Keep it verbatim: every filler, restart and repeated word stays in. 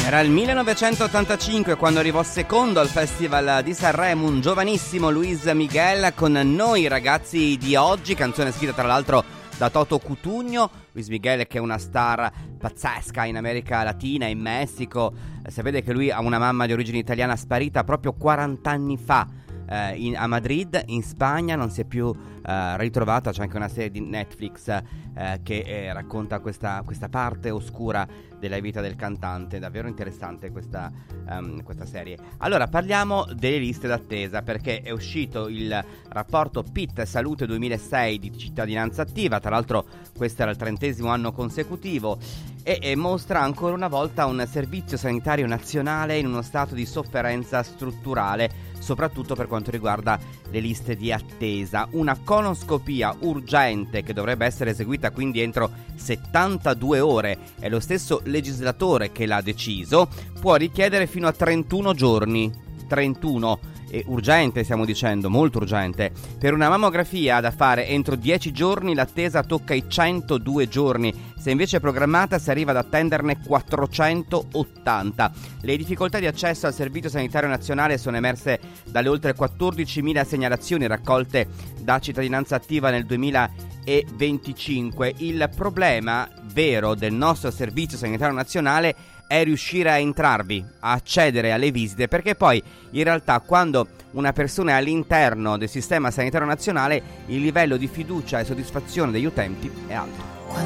Era il millenovecentottantacinque quando arrivò secondo al Festival di Sanremo un giovanissimo Luis Miguel con Noi ragazzi di oggi, canzone scritta tra l'altro da Toto Cutugno. Luis Miguel che è una star pazzesca in America Latina, in Messico. Si vede che lui ha una mamma di origine italiana sparita proprio quaranta anni fa. Uh, in, a Madrid, in Spagna, non si è più uh, ritrovata. C'è anche una serie di Netflix uh, che eh, racconta questa, questa parte oscura della vita del cantante. Davvero interessante questa, um, questa serie. Allora parliamo delle liste d'attesa, perché è uscito il rapporto P I T Salute duemilasei di Cittadinanza Attiva. Tra l'altro questo era il trentesimo anno consecutivo e, e mostra ancora una volta un servizio sanitario nazionale in uno stato di sofferenza strutturale, soprattutto per quanto riguarda le liste di attesa. Una colonoscopia urgente che dovrebbe essere eseguita quindi entro settantadue ore, è lo stesso legislatore che l'ha deciso, può richiedere fino a trentuno giorni. trentuno è urgente, stiamo dicendo, molto urgente. Per una mammografia da fare entro dieci giorni l'attesa tocca i centodue giorni, se invece è programmata si arriva ad attenderne quattrocentottanta. Le difficoltà di accesso al Servizio Sanitario Nazionale sono emerse dalle oltre quattordicimila segnalazioni raccolte da Cittadinanza Attiva nel duemilaventicinque. Il problema vero del nostro Servizio Sanitario Nazionale è riuscire a entrarvi, a accedere alle visite, perché poi in realtà quando una persona è all'interno del sistema sanitario nazionale il livello di fiducia e soddisfazione degli utenti è alto.